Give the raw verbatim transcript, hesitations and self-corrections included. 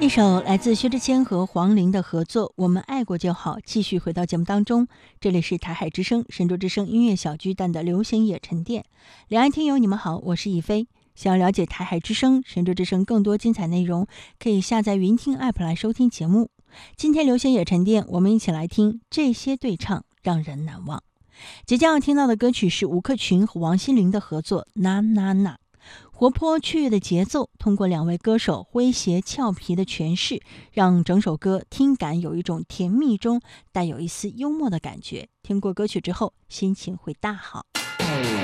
一首来自薛之谦和黄龄的合作《我们爱过就好》，继续回到节目当中。这里是台海之声神州之声音乐小巨蛋的流行野沉淀。两岸听友你们好，我是一飞。想要了解台海之声神州之声更多精彩内容，可以下载云听 app 来收听节目。今天流行野沉淀，我们一起来听这些对唱让人难忘。即将要听到的歌曲是吴克群和王心凌的合作《那那那》。活泼雀跃的节奏，通过两位歌手诙谐俏皮的诠释，让整首歌听感有一种甜蜜中带有一丝幽默的感觉。听过歌曲之后，心情会大好。